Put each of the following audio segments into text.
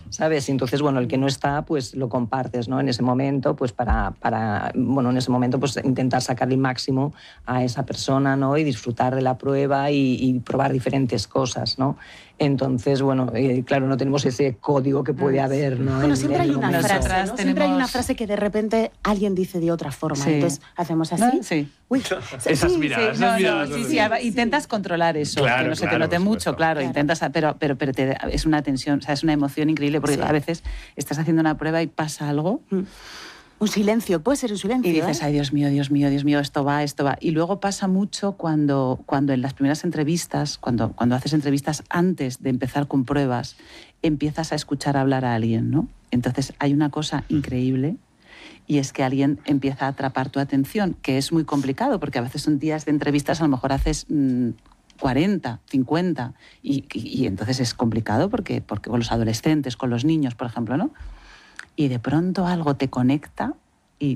¿sabes? Y entonces, bueno, el que no está, pues lo compartes, ¿no? En ese momento, pues en ese momento, pues intentar sacar el máximo a esa persona, ¿no? Y disfrutar de la prueba y probar diferentes cosas, ¿no? Entonces, bueno, claro, no tenemos ese código que puede haber, ¿no? Bueno, siempre hay una frase, ¿no? tenemos... Siempre hay una frase que de repente alguien dice de otra forma. Sí. Entonces, hacemos así. ¿No? Sí. Uy, Esas miradas, Intentas controlar eso, claro, que no se te claro, note por mucho, supuesto. claro, intentas, pero es una tensión, o sea, es una emoción increíble, porque a veces estás haciendo una prueba y pasa algo... Un silencio, puede ser un silencio. Y dices, ay, Dios mío, Dios mío, Dios mío, esto va. Y luego pasa mucho cuando en las primeras entrevistas, cuando haces entrevistas antes de empezar con pruebas, empiezas a escuchar hablar a alguien, ¿no? Entonces hay una cosa increíble, y es que alguien empieza a atrapar tu atención, que es muy complicado, porque a veces son días de entrevistas, a lo mejor haces 40, 50, y entonces es complicado porque con los adolescentes, con los niños, por ejemplo, ¿no? Y de pronto algo te conecta y...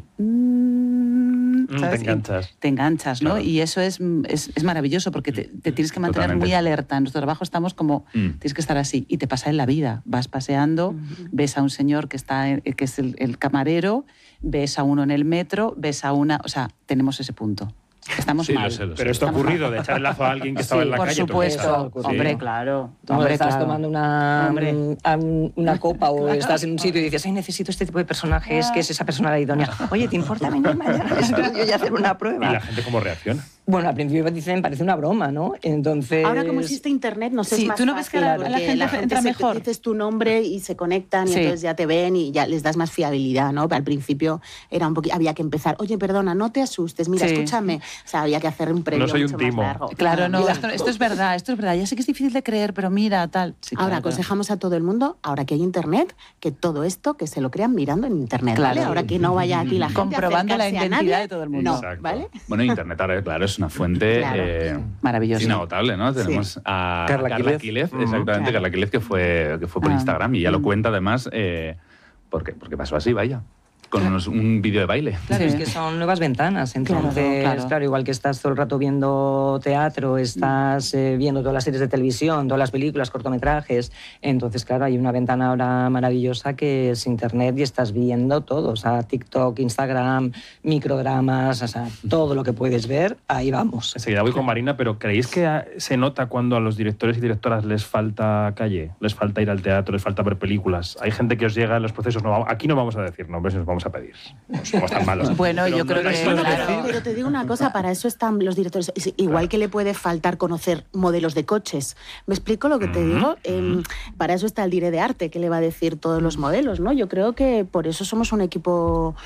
¿sabes? Te enganchas, ¿no? Claro. Y eso es maravilloso, porque te tienes que mantener Totalmente. muy alerta. En nuestro trabajo estamos como... Tienes que estar así. Y te pasa en la vida. Vas paseando, ves a un señor que es el camarero, ves a uno en el metro, ves a una... O sea, tenemos ese punto. Estamos mal. Lo sé. Pero esto ha ocurrido, de echar el lazo a alguien que estaba en la por calle. supuesto. Sí. Hombre, claro. Tú Hombre, estás claro. tomando Hombre. una copa o estás en un sitio y dices, ay, necesito este tipo de personajes, que es esa persona la idónea. Oye, ¿te importa venir mañana al estudio y hacer una ¿Y prueba? la gente cómo reacciona? Bueno, al principio dicen, parece una broma, ¿no? Entonces... Ahora, como existe internet, no sé, Sí, es más ¿tú no ves que fácil, la porque gente entra mejor? dices tu nombre y se conectan, y Sí. entonces ya te ven y ya les das más fiabilidad, ¿no? Al principio era había que empezar, oye, perdona, no te asustes, mira, Sí. escúchame. O sea, había que hacer un previo No soy un mucho más timo. largo. Claro, no, Mira. esto es verdad, Ya sé que es difícil de creer, pero mira, tal. Sí, Ahora, claro. aconsejamos a todo el mundo, ahora que hay internet, que todo esto, que se lo crean mirando en internet, Claro. ¿vale? Ahora que no vaya aquí la gente a Comprobando la acercarse a identidad nadie, de todo el mundo. No, Exacto. ¿vale? Bueno, Internet ahora, claro, es una fuente Claro. Maravilloso. inagotable, ¿no? Tenemos a Carla Carla Quílez. Quílez, exactamente, Claro. Carla Quílez, que fue por Instagram, y ya lo cuenta además, porque pasó así, vaya, con un vídeo de baile. Claro, Sí. es que son nuevas ventanas. Entonces, Claro. claro, igual que estás todo el rato viendo teatro, estás viendo todas las series de televisión, todas las películas, cortometrajes. Entonces, claro, hay una ventana ahora maravillosa que es Internet y estás viendo todo. O sea, TikTok, Instagram, microdramas, o sea, todo lo que puedes ver, ahí vamos. Enseguida voy con Marina, pero ¿creéis que se nota cuando a los directores y directoras les falta calle? Les falta ir al teatro, les falta ver películas. Hay gente que os llega en los procesos, aquí no vamos a decir nombres, nos vamos a pedir. No somos tan malos. Bueno, Pero yo creo no que... es Bueno, claro. pero te digo una cosa, para eso están los directores. Igual que le puede faltar conocer modelos de coches. ¿Me explico lo que te digo? Para eso está el Dire de Arte, que le va a decir todos los modelos, ¿no? Yo creo que por eso somos un equipo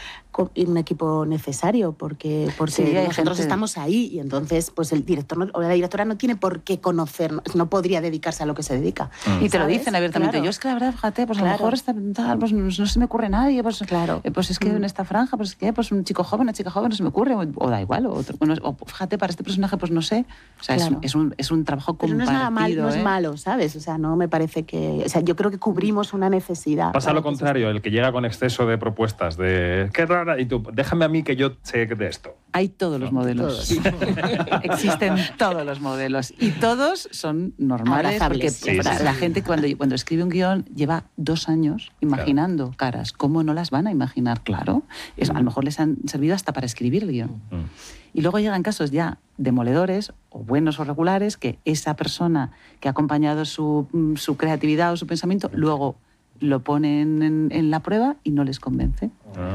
necesario, porque Sí, hay nosotros gente- estamos ahí, y entonces pues el director o la directora no tiene por qué conocer, no podría dedicarse a lo que se dedica. Y te lo ¿Sabes? dicen abiertamente. Claro. Yo es que la verdad, fíjate, pues a lo Claro. mejor pues no se me ocurre nadie, pues, Claro. pues es que en esta franja, pues es que pues un chico joven, una chica joven, no se me ocurre, o da igual, o fíjate, para este personaje, pues no sé. O sea, Claro. es un trabajo Pero compartido. no es nada mal, no es ¿eh? malo, ¿sabes? O sea, no me parece que... O sea, yo creo que cubrimos una necesidad. Pasa para lo que eso contrario, el que llega con exceso de propuestas, de qué rara, y tú, déjame a mí que yo sé de esto. Hay todos los modelos. Existen todos los modelos. Y todos son normales. Porque Abrazables. la gente cuando escribe un guión lleva 2 años imaginando caras. ¿Cómo no las van a imaginar? Claro. A lo mejor les han servido hasta para escribir el guión. Y luego llegan casos ya demoledores, o buenos o regulares, que esa persona que ha acompañado su creatividad o su pensamiento, luego lo ponen en la prueba y no les convence.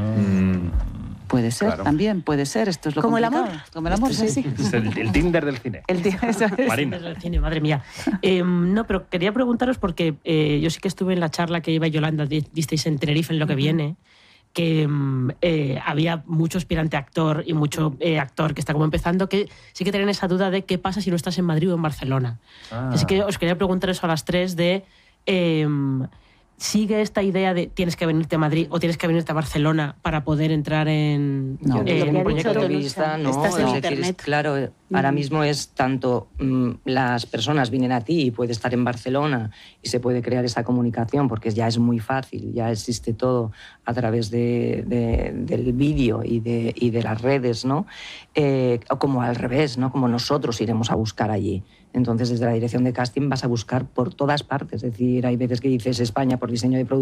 Puede ser, Claro. También puede ser. Esto es lo Como el complicado. amor. Como el amor, sí. Es el Tinder del cine. Eso es. Marina. Del cine, madre mía. No, pero quería preguntaros porque yo sí que estuve en la charla que iba Yolanda, disteis en Tenerife en lo que viene, que había mucho aspirante actor y mucho actor que está como empezando, que sí que tienen esa duda de qué pasa si no estás en Madrid o en Barcelona. Así que os quería preguntar eso a las 3 de... ¿Sigue esta idea de tienes que venirte a Madrid o tienes que venirte a Barcelona para poder entrar en, No, lo que en ha un dicho proyecto? Tony, vista, no, estás en o sea, internet. claro, ahora mismo es tanto las personas vienen a ti y puede estar en Barcelona y se puede crear esa comunicación porque ya es muy fácil, ya existe todo a través del vídeo y de las redes, ¿no? O como al revés, ¿no? Como nosotros iremos a buscar allí. Entonces, desde la dirección de casting vas a buscar por todas partes. Es decir, hay veces que dices España por diseño de producción,